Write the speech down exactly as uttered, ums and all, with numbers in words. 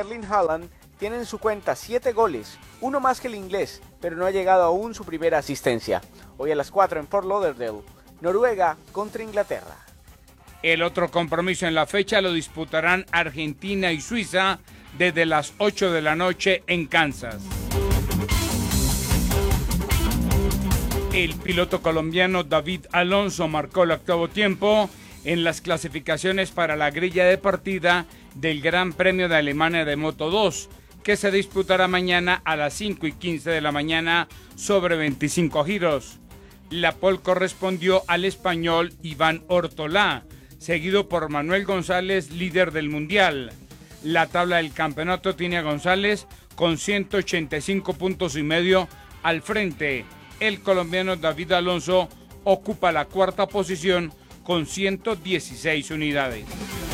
Erling Haaland tiene en su cuenta siete goles, uno más que el inglés, pero no ha llegado aún su primera asistencia. Hoy a las cuatro en Fort Lauderdale, Noruega contra Inglaterra. El otro compromiso en la fecha lo disputarán Argentina y Suiza desde las ocho de la noche en Kansas. El piloto colombiano David Alonso marcó el octavo tiempo en las clasificaciones para la grilla de partida del Gran Premio de Alemania de Moto dos, que se disputará mañana a las cinco y quince de la mañana sobre veinticinco giros. La pole correspondió al español Iván Ortolá, seguido por Manuel González, líder del mundial. La tabla del campeonato tiene a González con ciento ochenta y cinco puntos y medio al frente. El colombiano David Alonso ocupa la cuarta posición con ciento dieciséis unidades.